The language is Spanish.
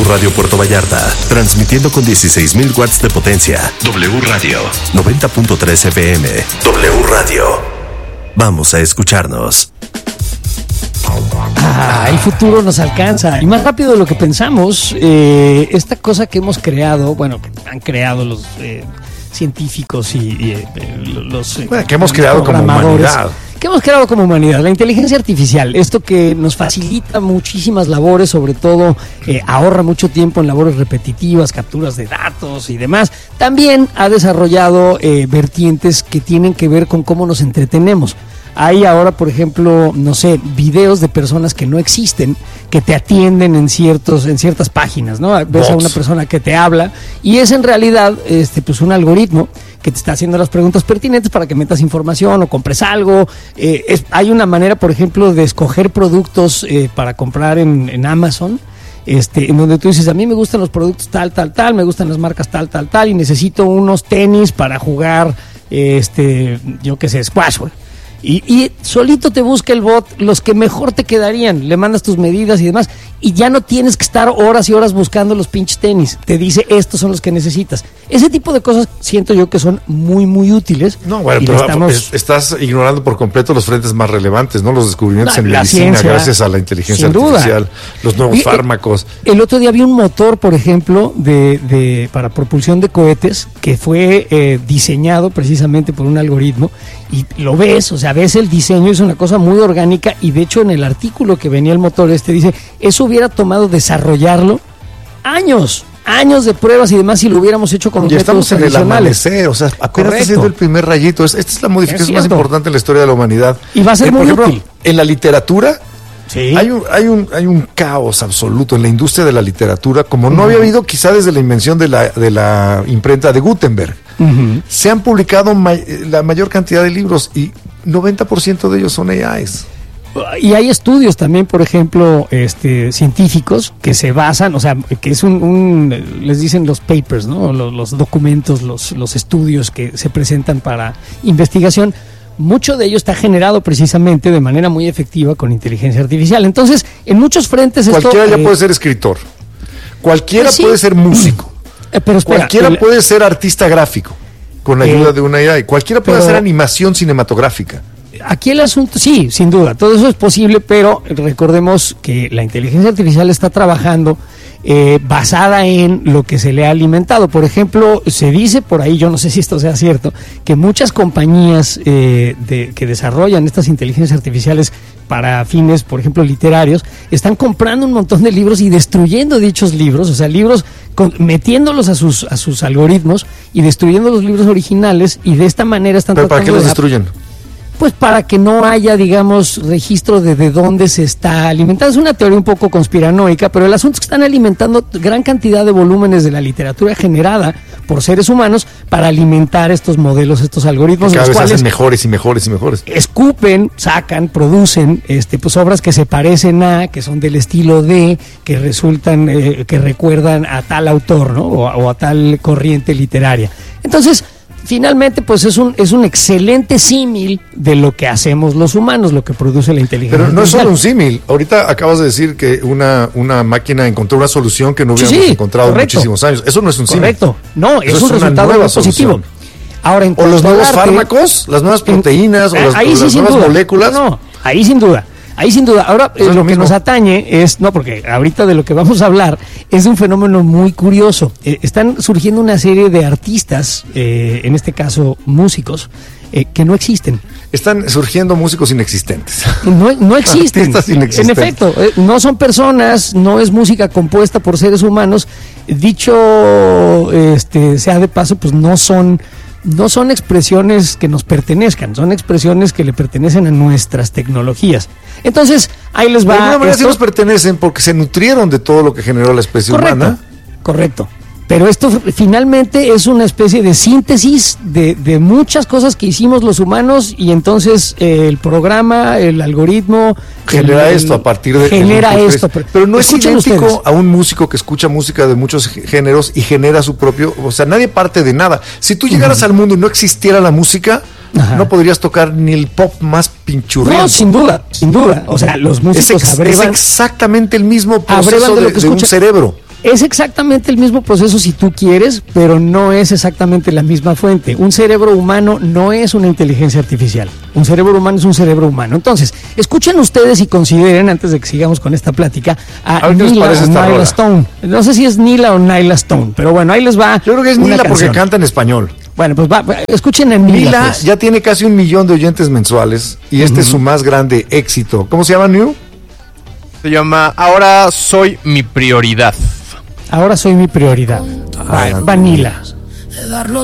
Radio Puerto Vallarta, transmitiendo con 16,000 watts de potencia. W Radio, 90.3 FM. W Radio. Vamos a escucharnos. El futuro nos alcanza y más rápido de lo que pensamos. Esta cosa que hemos creado, bueno, que han creado los científicos y los que hemos creado como humanidad. ¿Qué hemos creado como humanidad? La inteligencia artificial, esto que nos facilita muchísimas labores, sobre todo ahorra mucho tiempo en labores repetitivas, capturas de datos y demás. También ha desarrollado vertientes que tienen que ver con cómo nos entretenemos. Hay ahora, por ejemplo, no sé, videos de personas que no existen, que te atienden en ciertas páginas, ¿no? Ves a una persona que te habla y es en realidad pues un algoritmo que te está haciendo las preguntas pertinentes para que metas información o compres algo. Hay una manera, por ejemplo, de escoger productos para comprar en Amazon, en donde tú dices, a mí me gustan los productos tal, me gustan las marcas tal, y necesito unos tenis para jugar, yo qué sé, squash, güey. Y solito te busca el bot los que mejor te quedarían, le mandas tus medidas y demás, y ya no tienes que estar horas y horas buscando los pinches tenis, te dice estos son los que necesitas. Ese tipo de cosas siento yo que son muy muy útiles. No, bueno, pero estás ignorando por completo los frentes más relevantes, ¿no? Los descubrimientos en medicina, ciencia, gracias a la inteligencia artificial, los nuevos fármacos. El otro día vi un motor, por ejemplo, para propulsión de cohetes que fue diseñado precisamente por un algoritmo, y lo ves, o sea, ves el diseño, es una cosa muy orgánica, y de hecho en el artículo que venía el motor dice, eso hubiera tomado desarrollarlo años de pruebas y demás si lo hubiéramos hecho con métodos estamos en el tradicionales. amanecer, o sea, apenas está haciendo el primer rayito. Esta es la modificación más importante en la historia de la humanidad. Y va a ser muy por ejemplo, útil. En la literatura, sí, hay un caos absoluto en la industria de la literatura, como no había habido quizá desde la invención de la imprenta de Gutenberg. Se han publicado la mayor cantidad de libros y 90% de ellos son AIs. Y hay estudios también, por ejemplo, científicos que se basan, o sea, que es les dicen los papers, ¿no? Los documentos, los estudios que se presentan para investigación. Mucho de ello está generado precisamente de manera muy efectiva con inteligencia artificial. Entonces, en muchos frentes cualquiera ya puede ser escritor, cualquiera puede ser músico, pero espera, cualquiera puede ser artista gráfico con la ayuda de una AI, cualquiera puede hacer animación cinematográfica. Aquí el asunto, sí, sin duda, todo eso es posible, pero recordemos que la inteligencia artificial está trabajando basada en lo que se le ha alimentado. Por ejemplo, se dice por ahí, yo no sé si esto sea cierto, que muchas compañías que desarrollan estas inteligencias artificiales para fines, por ejemplo, literarios, están comprando un montón de libros y destruyendo dichos libros, o sea, libros metiéndolos a sus algoritmos y destruyendo los libros originales, y de esta manera están tratando. ¿Pero para qué los destruyen? Pues para que no haya, digamos, registro de dónde se está alimentando. Es una teoría un poco conspiranoica, pero el asunto es que están alimentando gran cantidad de volúmenes de la literatura generada por seres humanos para alimentar estos modelos, estos algoritmos. Cada los vez cuales hacen mejores y mejores y mejores. Escupen, sacan, producen pues obras que se parecen que son del estilo que resultan, que recuerdan a tal autor, ¿no? O a tal corriente literaria. Entonces, finalmente, pues es un excelente símil de lo que hacemos los humanos, lo que produce la inteligencia artificial. Pero no es solo un símil. Ahorita acabas de decir que una máquina encontró una solución que no hubiéramos encontrado en muchísimos años. Eso no es un símil. Correcto. No, es un resultado muy positivo. Ahora, o los nuevos fármacos, las nuevas proteínas, o las nuevas moléculas. No, ahí sin duda. Ahora, lo que nos atañe porque ahorita de lo que vamos a hablar es de un fenómeno muy curioso. Están surgiendo una serie de artistas, en este caso músicos, que no existen. Están surgiendo músicos inexistentes. No existen. Artistas inexistentes. En efecto, no son personas, no es música compuesta por seres humanos. Dicho sea de paso, pues no son expresiones que nos pertenezcan, son expresiones que le pertenecen a nuestras tecnologías. Entonces, ahí les va. De alguna manera sí nos pertenecen porque se nutrieron de todo lo que generó la especie humana. Correcto. Pero esto finalmente es una especie de síntesis de muchas cosas que hicimos los humanos, y entonces el programa, el algoritmo genera esto a partir de esto. Pero no es idéntico a un músico que escucha música de muchos géneros y genera su propio, o sea, nadie parte de nada. Si tú llegaras al mundo y no existiera la música, no podrías tocar ni el pop más pinchurriento. No, sin duda. O sea, los músicos es exactamente el mismo proceso de un cerebro. Es exactamente el mismo proceso si tú quieres, pero no es exactamente la misma fuente. Un cerebro humano no es una inteligencia artificial. Un cerebro humano es un cerebro humano. Entonces, escuchen ustedes y consideren, antes de que sigamos con esta plática, a Nila o Nyla Stone. No sé si es Nila o Nyla Stone, pero bueno, ahí les va. Yo creo que es Nila porque canta en español. Bueno, pues escuchen a Nila. Nila pues. Ya tiene casi 1 millón de oyentes mensuales y este es su más grande éxito. ¿Cómo se llama, New? Se llama Ahora Soy Mi Prioridad. Ahora soy mi prioridad. Va Nila.